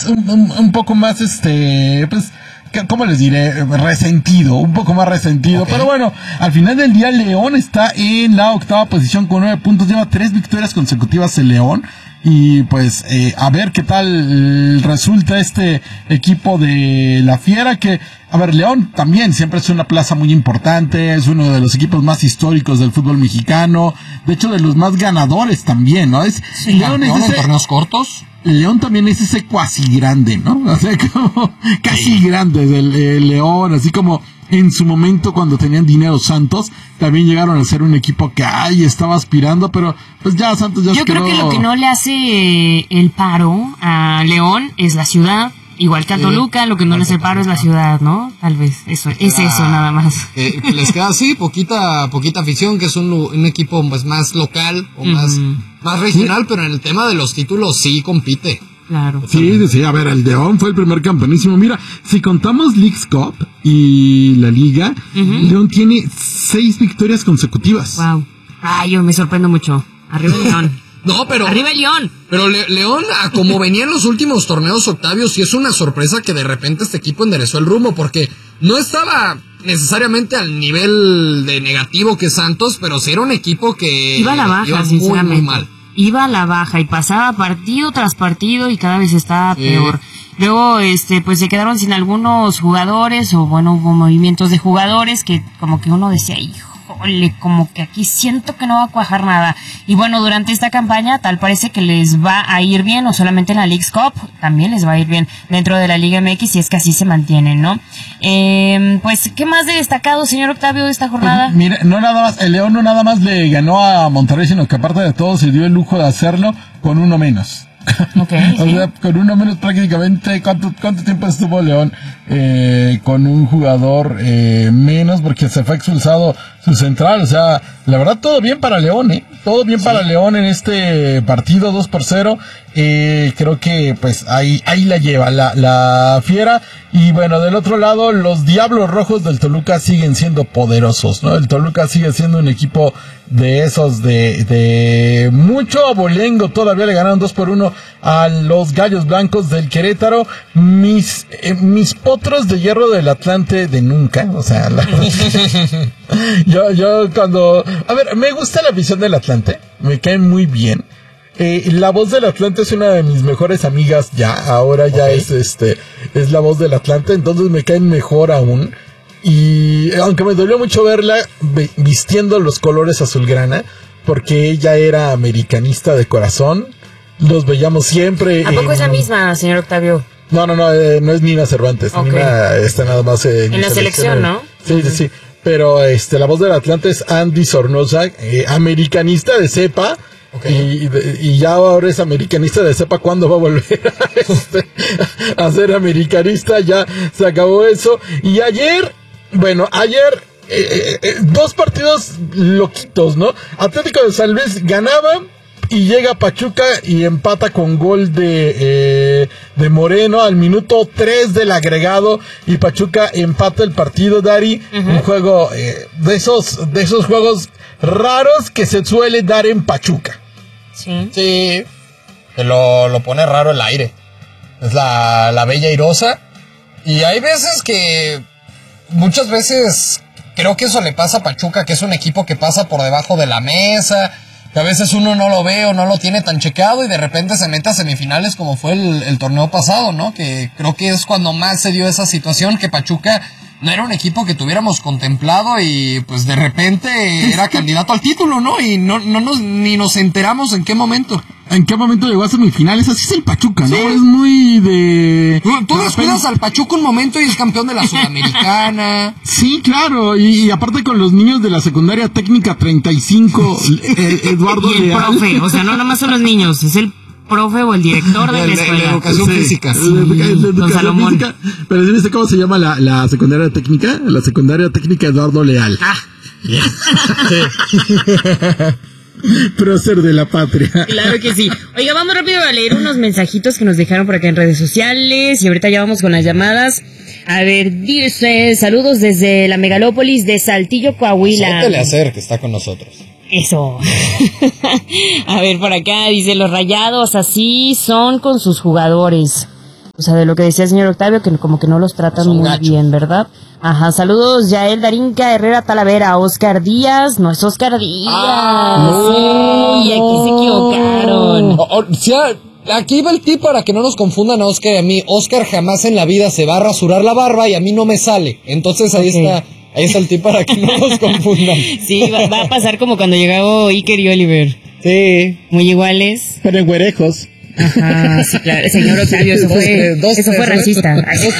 un poco más, pues, ¿cómo les diré? Resentido, un poco más resentido. Okay. Pero bueno, al final del día León está en la 8ª posición con 9 puntos. Lleva 3 victorias consecutivas el León. Y pues a ver qué tal resulta este equipo de la Fiera, que, a ver, León también siempre es una plaza muy importante, es uno de los equipos más históricos del fútbol mexicano, de hecho de los más ganadores también, ¿no? Sí, León es en torneos cortos. León también es ese cuasi grande, ¿no? O sea, como casi grande del León, así como en su momento cuando tenían dinero Santos, también llegaron a ser un equipo que estaba aspirando, pero pues ya Santos ya Yo creo que lo que no le hace el paro a León es la ciudad, igual que a Toluca, lo que no le hace el paro es la ciudad, ¿no? Tal vez, eso nada más. Les queda así, poquita afición, que es un equipo pues más local o más regional, pero en el tema de los títulos sí compite. Claro. Sí, a ver, el León fue el primer campeonísimo. Mira, si contamos Leagues Cup y la Liga, León tiene 6 victorias consecutivas. Wow. Ay, yo me sorprendo mucho. Arriba León. No, pero... ¡Arriba León! Pero León, como venía en los últimos torneos, Octavio, sí es una sorpresa que de repente este equipo enderezó el rumbo, porque no estaba necesariamente al nivel de negativo que Santos, pero sí era un equipo que... Iba a la baja, sinceramente. Muy mal. Iba a la baja y pasaba partido tras partido y cada vez estaba peor. Luego, pues se quedaron sin algunos jugadores, o bueno, hubo movimientos de jugadores que como que uno decía, híjole, como que aquí siento que no va a cuajar nada. Y bueno, durante esta campaña tal parece que les va a ir bien, no solamente en la Leagues Cup, también les va a ir bien dentro de la Liga MX, si es que así se mantienen, ¿no? Pues, ¿qué más de destacado, señor Octavio, de esta jornada? Pues, mire, no nada más, el León no nada más le ganó a Monterrey, sino que aparte de todo se dio el lujo de hacerlo con uno menos. Okay, o sea, con uno menos prácticamente. ¿Cuánto tiempo estuvo León con un jugador menos? Porque se fue expulsado su central. O sea, la verdad, todo bien para León, todo bien para León en este partido, 2-0. Creo que pues ahí la lleva la Fiera. Y bueno, del otro lado, los Diablos Rojos del Toluca siguen siendo poderosos, ¿no? El Toluca sigue siendo un equipo de esos de mucho abolengo. Todavía le ganaron 2-1 a los Gallos Blancos del Querétaro. Mis potros de hierro del Atlante de nunca. O sea, yo cuando... A ver, me gusta la visión del Atlante. Me cae muy bien. La voz del Atlante es una de mis mejores amigas ahora es la voz del Atlante, entonces me caen mejor aún. Y aunque me dolió mucho verla vistiendo los colores azulgrana, porque ella era americanista de corazón, los veíamos siempre. ¿A poco es la misma, señor Octavio? No es Nina Cervantes. Okay. Nina está nada más en la selección, ¿no? Sí. Pero la voz del Atlante es Andy Sornosa, americanista de cepa. Okay. Y ya ahora es americanista de sepa cuándo va a volver a ser americanista. Ya se acabó eso. Y ayer 2 partidos loquitos, ¿no? Atlético de San Luis ganaba y llega Pachuca y empata con gol de Moreno al minuto 3 del agregado, y Pachuca empata el partido, Dari. Un juego de esos juegos raros que se suele dar en Pachuca. Sí, que lo pone raro el aire. Es la bella airosa. Y hay veces que... Muchas veces creo que eso le pasa a Pachuca, que es un equipo que pasa por debajo de la mesa, que a veces uno no lo ve o no lo tiene tan checado y de repente se mete a semifinales, como fue el torneo pasado, ¿no? Que creo que es cuando más se dio esa situación, que Pachuca no era un equipo que tuviéramos contemplado y pues de repente era candidato al título, ¿no? Y ni nos enteramos en qué momento. ¿En qué momento llegó a semifinales? Así es el Pachuca, ¿no? Sí. Es muy de... Tú descuidas al Pachuca un momento y es campeón de la Sudamericana. Sí, claro. Y aparte con los niños de la secundaria técnica 35, Eduardo y el Leal. Profe, o sea, no nada más son los niños, es el profe o el director de la escuela. De educación física. Don Salomón. Física, pero ¿sí viste cómo se llama la secundaria técnica? La secundaria técnica Eduardo Leal. Prócer de la patria. Claro que sí. Oiga, vamos rápido a leer unos mensajitos que nos dejaron por acá en redes sociales y ahorita ya vamos con las llamadas. A ver, dice, saludos desde la megalópolis de Saltillo, Coahuila. Suéltale a hacer que está con nosotros. Eso. A ver, por acá dice, los Rayados así son con sus jugadores. O sea, de lo que decía el señor Octavio, que como que no los tratan Son muy gachos. bien, ¿verdad? Ajá, saludos, Yael Darinka, Herrera Talavera, Oscar Díaz, no es Oscar Díaz. Sí, aquí se equivocaron. Aquí va el tip para que no nos confundan a Oscar y a mí. Oscar jamás en la vida se va a rasurar la barba y a mí no me sale. Entonces ahí está el tip para que no nos confundan. Sí, va a pasar como cuando llegó Iker y Oliver. Sí. Muy iguales. Pero en güerejos. Ajá, sí, claro. Señor Octavio, eso fue racista.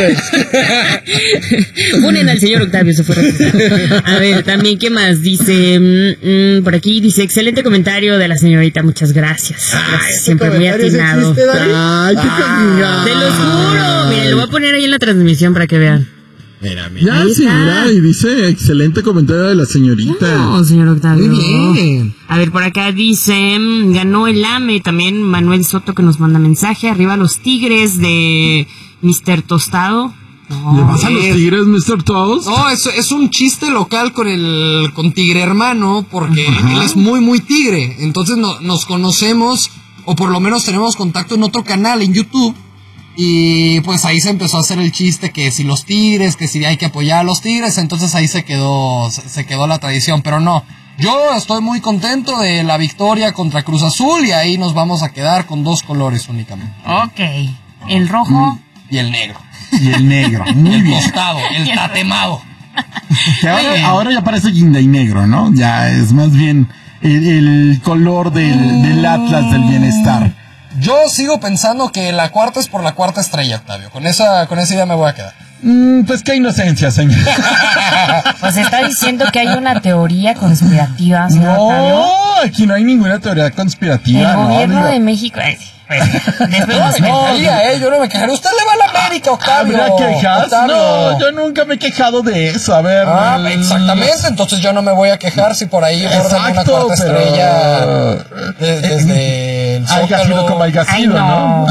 Ponen al señor Octavio, eso fue racista. A ver, también, ¿qué más? Dice, por aquí dice, excelente comentario de la señorita, muchas gracias. Gracias, siempre muy atinado. Ay, qué cagada. Te lo juro. Miren, lo voy a poner ahí en la transmisión para que vean. Ya, sí, está. mira, y dice, excelente comentario de la señorita. No, señor Octavio. Muy bien. A ver, por acá dice, ganó el AME, también Manuel Soto que nos manda mensaje, arriba los Tigres de Mr. Tostado. ¿Le vas a los Tigres, Mr. Toast? No, es un chiste local con Tigre Hermano, porque él es muy, muy tigre. Entonces nos conocemos, o por lo menos tenemos contacto en otro canal, en YouTube. Y pues ahí se empezó a hacer el chiste que si los Tigres, que si hay que apoyar a los Tigres, entonces ahí se quedó la tradición, pero no. Yo estoy muy contento de la victoria contra Cruz Azul y ahí nos vamos a quedar con 2 colores únicamente. Ok, el rojo. Y el negro. Y el negro, muy El bien. tostado, el tatemado. Que ahora ya parece guinda y negro, ¿no? Ya es más bien el color del Atlas del bienestar. Yo sigo pensando que la cuarta es por la cuarta estrella, Octavio. Con esa idea me voy a quedar. Pues qué inocencia, señor. Pues está diciendo que hay una teoría conspirativa, señor Octavio. No, aquí no hay ninguna teoría conspirativa. El gobierno digo. de México. Después No se quejaría, yo no me quejaría. Usted le va a la América, Octavio. ¿Habrá quejas? Octavio. No, yo nunca me he quejado de eso. A ver. Exactamente, entonces yo no me voy a quejar si por ahí borran una cuarta estrella desde el haya sido como haya sido, ¿no?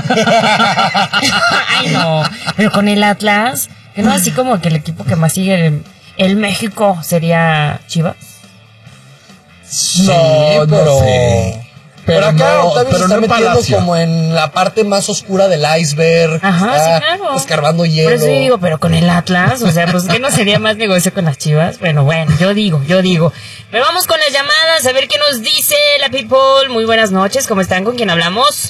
Ay, no. Pero con el Atlas, que no así como que el equipo que más sigue el México sería Chivas. Sí, No, pero... no sé. Pero acá no, Octavio se pero está no en metiendo Palacio. como en la parte más oscura del iceberg. Ajá, está sí, claro. escarbando hielo. Por eso yo digo, pero con el Atlas, o sea, pues ¿qué no sería más negocio con las Chivas? Bueno, yo digo. Pero vamos con las llamadas, a ver qué nos dice la people. Muy buenas noches, ¿cómo están? ¿Con quién hablamos?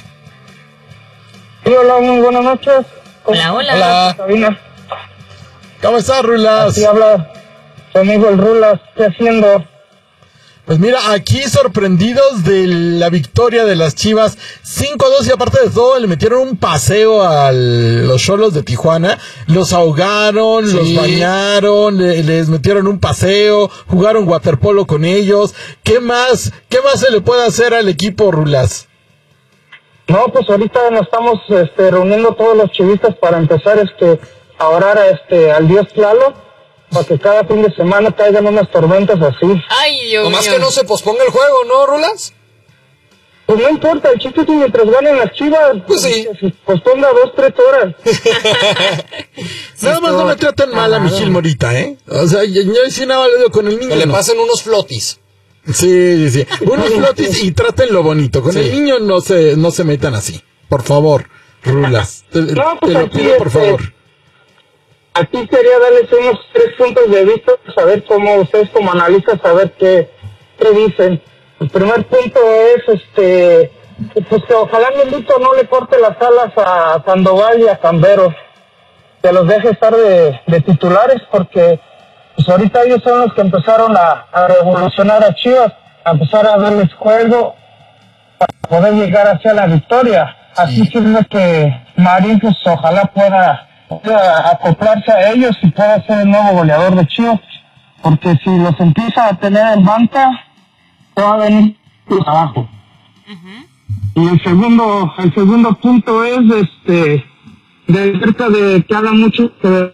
Sí, hola, muy buenas noches. Hola. Sabina. ¿Cómo estás, Rulas? Aquí habla su amigo el Rulas. ¿Qué haciendo? Pues mira, aquí sorprendidos de la victoria de las Chivas 5-2 y aparte de todo le metieron un paseo a los Xolos de Tijuana, los ahogaron, los bañaron, les metieron un paseo, jugaron waterpolo con ellos. ¿Qué más se le puede hacer al equipo, Rulas? No, pues ahorita nos estamos reuniendo todos los chivistas para empezar a orar al Dios Tlaloc, para que cada fin de semana caigan unas tormentas así. Ay, Dios Nomás mío. que no se posponga el juego, ¿no, Rulas? Pues no importa, el chiste es que mientras ganen las Chivas, Pues sí. que se posponga 2-3 horas. Nada más no me traten mal a mi Gil Morita, ¿eh? O sea, yo sí nada le digo con el niño. Que le no. pasen unos flotis. Sí. Unos flotis y trátenlo bonito. Con el niño no se metan así. Por favor, Rulas. Te No, pues lo aquí, pido, por favor. Aquí quería darles unos 3 puntos de vista, saber cómo ustedes como analistas, saber qué dicen. El primer punto es pues que ojalá Milito no le corte las alas a Sandoval y a Cambero, que los deje estar de titulares, porque pues ahorita ellos son los que empezaron a revolucionar a Chivas, a empezar a darles juego para poder llegar hacia la victoria. Así sirve que Marín pues ojalá pueda acoplarse a ellos y pueda ser el nuevo goleador de Chivas, porque si los empieza a tener en banca se va a venir abajo. Y el segundo punto es de cerca de que habla mucho de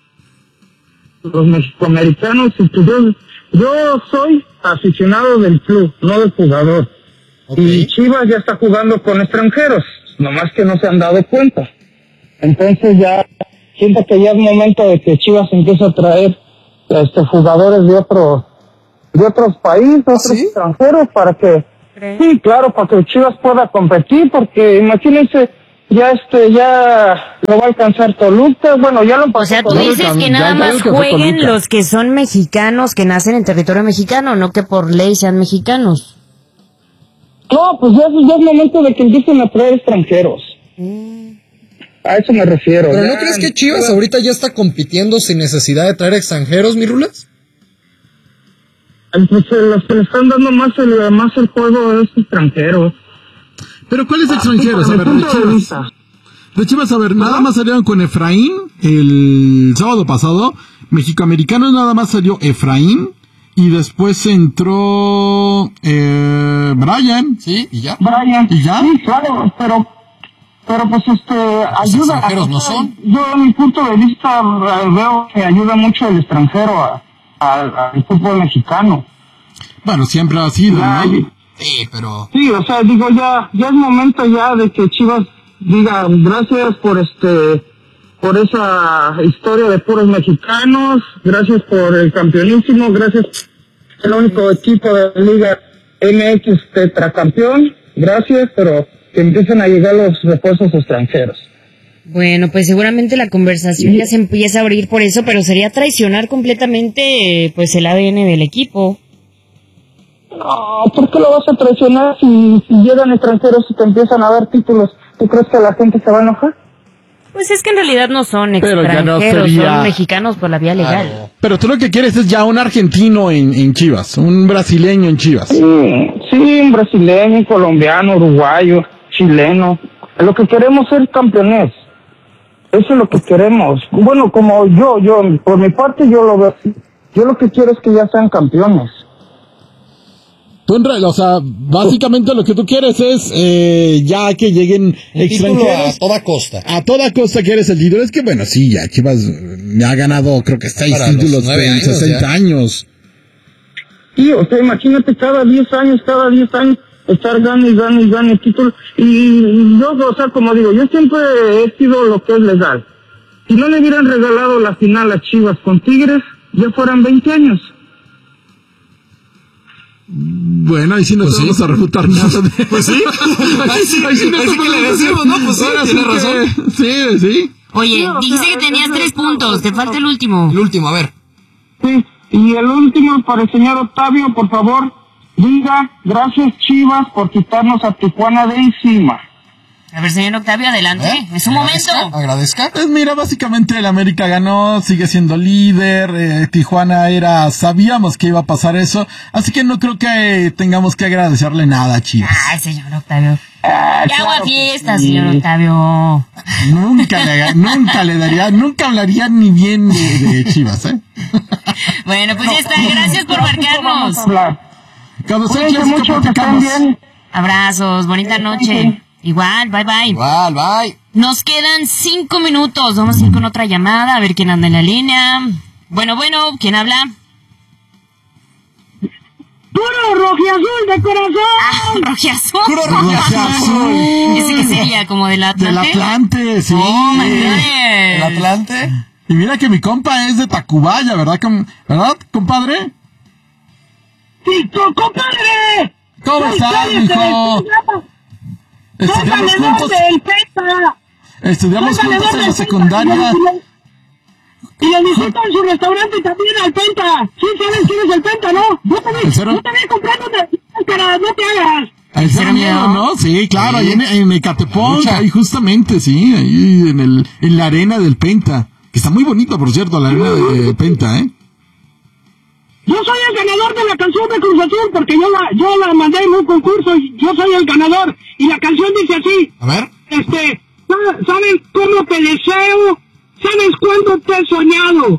los mexicoamericanos, y pues yo soy aficionado del club, no del jugador. Y Chivas ya está jugando con extranjeros, nomás que no se han dado cuenta. Entonces ya siento que ya es momento de que Chivas empiece a traer jugadores de otros países, otros extranjeros, para que sí, claro, para que Chivas pueda competir, porque imagínense ya lo va a alcanzar Toluca, bueno, ya lo pasó. O sea, tú Toluca. dices que nada más jueguen los que son mexicanos, que nacen en territorio mexicano, no que por ley sean mexicanos. No, pues ya es momento de que empiecen a traer extranjeros. A eso me refiero. ¿Pero no crees que Chivas ahorita ya está compitiendo sin necesidad de traer extranjeros, mi Rulas? Pues los que le están dando más el juego es extranjeros. Pero ¿cuáles extranjeros? A ver, de Chivas, a ver, nada más salieron con Efraín el sábado pasado. Mexicoamericanos nada más salió Efraín. Y después entró Brian. Sí, y ya. Brian. ¿Y ya? Sí, claro, pero pues ayuda. Extranjeros no son. Yo, en mi punto de vista, veo que ayuda mucho el extranjero al fútbol mexicano. Bueno, siempre ha sido, ¿no? Sí, pero... Sí, o sea, digo, ya es momento ya de que Chivas diga gracias por esa historia de puros mexicanos, gracias por el campeonísimo, gracias el único equipo de la Liga MX tetracampeón, gracias, pero que empiecen a llegar los refuerzos extranjeros. Bueno, pues seguramente la conversación ya se empieza a abrir por eso, pero sería traicionar completamente pues el ADN del equipo. No, ¿por qué lo vas a traicionar si llegan extranjeros y te empiezan a dar títulos? ¿Tú crees que la gente se va a enojar? Pues es que en realidad no son Pero ya no extranjeros, sería... son mexicanos por la vía legal. Pero tú lo que quieres es ya un argentino en Chivas, un brasileño en Chivas. Sí, un brasileño, un colombiano, uruguayo, chileno. Lo que queremos es ser campeones. Eso es lo que queremos. Bueno, como yo, por mi parte yo lo veo así. Yo lo que quiero es que ya sean campeones. Tú o sea, básicamente lo que tú quieres es ya que lleguen extranjeros. A toda costa. A toda costa quieres el título. Es que bueno, sí, ya Chivas me ha ganado creo que 6 títulos en 60 años. Sí, o sea, imagínate cada 10 años, estar gane títulos. Y yo, o sea, como digo, yo siempre he sido lo que es legal. Si no le hubieran regalado la final a Chivas con Tigres, ya fueran 20 años. Bueno, ahí sí no te vamos a refutar nada. Pues sí. Ahí sí que le decimos, ¿no? Pues sí, tiene razón. Sí. Oye, dijiste que tenías 3 puntos, te falta el último. El último, a ver. Sí, y el último para el señor Octavio, por favor, diga gracias Chivas por quitarnos a Tijuana de encima. A ver, señor Octavio, adelante. Es su momento. Agradezca. Pues mira, básicamente el América ganó, sigue siendo líder, Tijuana sabíamos que iba a pasar eso, así que no creo que tengamos que agradecerle nada a Chivas. Ay, señor Octavio. ¡Qué agua fiesta, sí. señor Octavio! Nunca hablaría ni bien de Chivas, ¿eh? Bueno, pues ya está, gracias por marcarnos. Cuando sea Cuídense clásico, mucho, que estén platicamos. bien. Abrazos, bonita noche. Igual, bye bye. Igual, bye. Nos quedan 5 minutos. Vamos a ir con otra llamada, a ver quién anda en la línea. Bueno, ¿quién habla? ¡Puro rojiazul de corazón! Ah, rojiazul. Puro rojiazul. ¿Ese qué sería? ¿Como del Atlante? Del Atlante, sí. Oh, my goodness. ¿El Atlante? Y mira que mi compa es de Tacubaya, ¿verdad, compadre? ¡Sí, compadre! ¿Cómo estás, mijo? Estudiamos juntos. Estudiamos juntos en la secundaria. Y lo visito en su restaurante también al Penta. Sí, ¿sabes quién es el Penta, no? Yo también comprando una cara, no te hagas. El Cero Miedo, ¿no? Sí, claro, ahí en Ecatepec, ahí justamente, sí, ahí en la arena del Penta. Que está muy bonita, por cierto, la arena de Penta, ¿eh? Yo soy el ganador de la canción de Cruz Azul porque yo la mandé en un concurso y yo soy el ganador. Y la canción dice así. A ver. ¿Saben cómo te deseo? ¿Sabes cuándo te he soñado?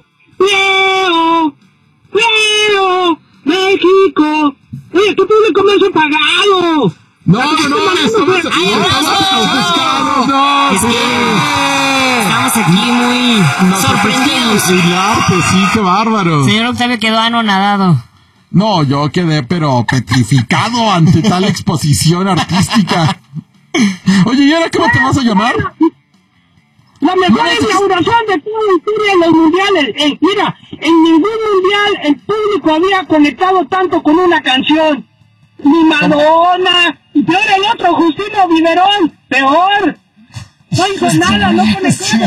Leo, México. Oye, tu público me ha pagado. No, estamos aquí muy sorprendidos. El arte, sí, qué bárbaro. Señor Octavio quedó anonadado. No, yo quedé pero petrificado ante tal exposición artística. Oye, ¿y ahora cómo te vas a llamar? La mejor inauguración de toda la historia de los mundiales. Mira, en ningún mundial el público había conectado tanto con una canción. Ni Madonna, y peor el otro, Justino Biberón, peor. No hizo nada, no pone cara.